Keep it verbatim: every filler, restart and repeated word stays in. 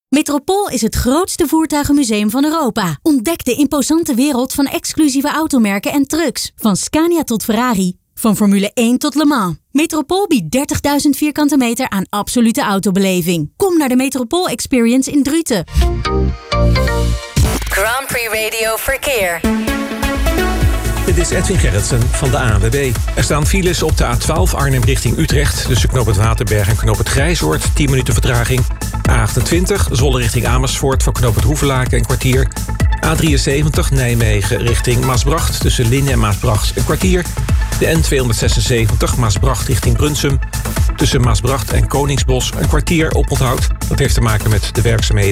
Metropool is het grootste voertuigenmuseum van Europa. Ontdek de imposante wereld van exclusieve automerken en trucks. Van Scania tot Ferrari. Van Formule één tot Le Mans. Metropool biedt dertigduizend vierkante meter aan absolute autobeleving. Kom naar de Metropool Experience in Druten. Grand Prix Radio Verkeer. Dit is Edwin Gerritsen van de A N W B. Er staan files op de A twaalf Arnhem richting Utrecht. Tussen Knoop het Waterberg en Knoop het Grijzoord. tien minuten vertraging. A achtentwintig Zwolle richting Amersfoort. Voor Knoop het Hoevelaken een kwartier. A drieënzeventig Nijmegen richting Maasbracht. Tussen Lingen en Maasbracht een kwartier. De N tweehonderdzesenzeventig Maasbracht richting Brunsum. Tussen Maasbracht en Koningsbos een kwartier oponthoud. Dat heeft te maken met de werkzaamheden